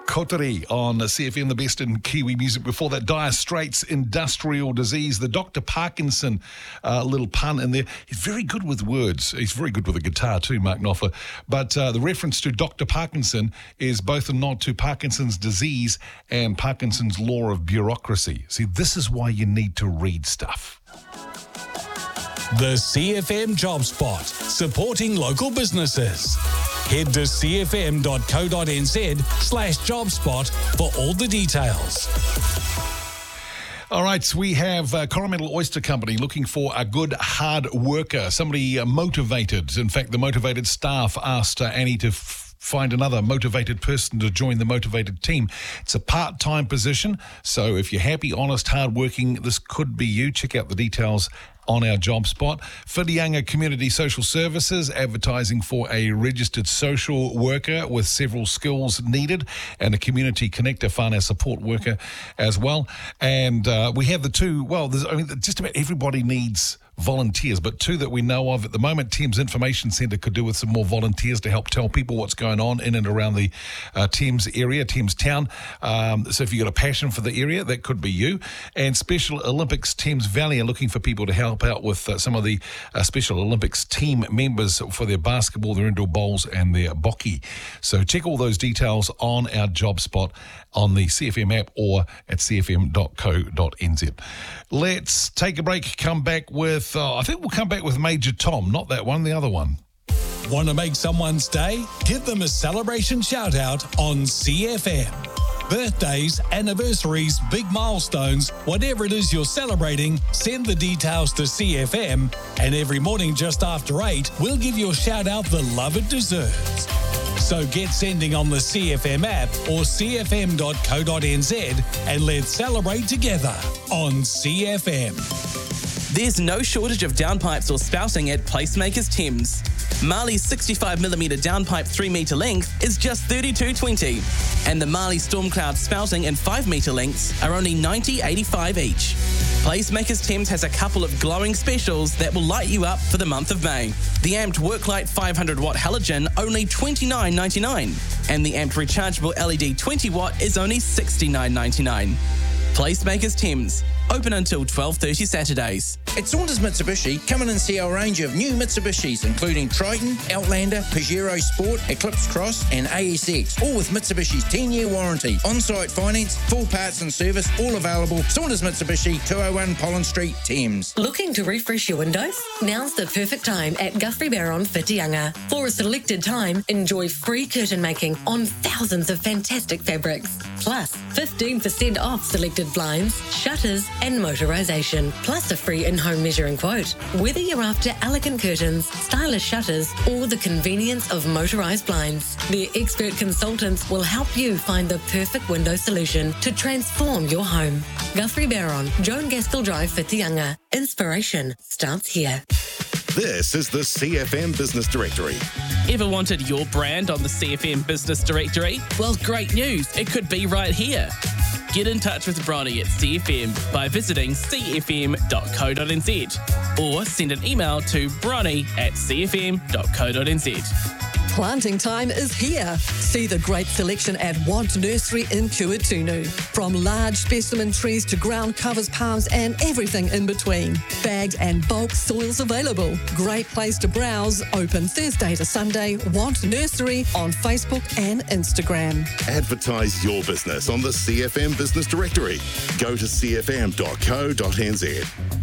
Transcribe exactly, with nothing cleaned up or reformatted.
Kotari on C F M, the best in Kiwi music. Before that, Dire Straits, Industrial Disease. The Doctor Parkinson uh, little pun in there. He's very good with words. He's very good with the guitar too, Mark Knopfler. But uh, the reference to Doctor Parkinson is both a nod to Parkinson's disease and Parkinson's law of bureaucracy. See, this is why you need to read stuff. The C F M Job Spot, supporting local businesses. Head to c f m dot co dot n z slash job spot for all the details. All right, we have uh, Coromandel Oyster Company looking for a good hard worker, somebody uh, motivated. In fact, the motivated staff asked uh, Annie to f- find another motivated person to join the motivated team. It's a part-time position, so if you're happy, honest, hard-working, this could be you. Check out the details on our job spot. Whitianga Community Social Services advertising for a registered social worker with several skills needed, and a community connector whānau support worker as well. And uh, we have the two, well, there's, I mean, just about everybody needs volunteers, but two that we know of at the moment. Thames Information Centre could do with some more volunteers to help tell people what's going on in and around the uh, Thames area, Thames Town. Um, so if you've got a passion for the area, that could be you. And Special Olympics Thames Valley are looking for people to help out with uh, some of the uh, Special Olympics team members for their basketball, their indoor bowls and their bocky. So check all those details on our job spot on the C F M app or at c f m dot co dot n z. Let's take a break, come back with, uh, I think we'll come back with Major Tom, not that one, the other one. Want to make someone's day? Give them a celebration shout out on C F M. Birthdays, anniversaries, big milestones, whatever it is you're celebrating, send the details to C F M, and every morning just after eight, we'll give your shout out the love it deserves. So get sending on the C F M app or c f m dot co dot n z and let's celebrate together on C F M. There's no shortage of downpipes or spouting at Placemakers Thames. Marley's sixty-five millimetre downpipe three metre length is just thirty-two twenty, and the Marley Stormcloud spouting in five metre lengths are only ninety eighty-five each. Placemakers Thames has a couple of glowing specials that will light you up for the month of May. The Amped Worklight five hundred watt halogen, only twenty-nine ninety-nine, and the Amped Rechargeable L E D twenty watt is only sixty-nine ninety-nine. Placemakers Thames, open until twelve thirty Saturdays. At Saunders Mitsubishi, come in and see our range of new Mitsubishis, including Triton, Outlander, Pajero Sport, Eclipse Cross and A S X, all with Mitsubishi's ten-year warranty. On-site finance, full parts and service, all available. Saunders Mitsubishi, two oh one Pollen Street, Thames. Looking to refresh your windows? Now's the perfect time at Guthrie Barron Whitianga. For a selected time, enjoy free curtain making on thousands of fantastic fabrics. Plus, fifteen percent off selected blinds, shutters and motorisation. Plus a free in-home measuring quote. Whether you're after elegant curtains, stylish shutters or the convenience of motorised blinds, their expert consultants will help you find the perfect window solution to transform your home. Guthrie Barron, Joan Gaskell Drive, Whitianga. Inspiration starts here. This is the C F M Business Directory. Ever wanted your brand on the C F M Business Directory? Well, great news. It could be right here. Get in touch with Bronny at C F M by visiting c f m dot co dot n z or send an email to bronny at c f m dot co dot n z. Planting time is here. See the great selection at Want Nursery in Kuatunu. From large specimen trees to ground covers, palms and everything in between. Bagged and bulk soils available. Great place to browse. Open Thursday to Sunday. Want Nursery on Facebook and Instagram. Advertise your business on the C F M Business Directory. Go to c f m dot co dot n z.